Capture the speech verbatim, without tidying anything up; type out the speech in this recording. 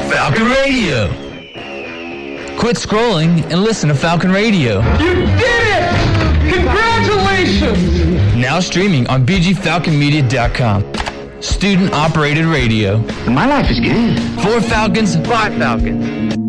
Falcon Radio. Quit scrolling and listen to Falcon Radio. You did it! Congratulations! Now streaming on b g falcon media dot com. Student-operated radio. My life is good. Four Falcons, five Falcons.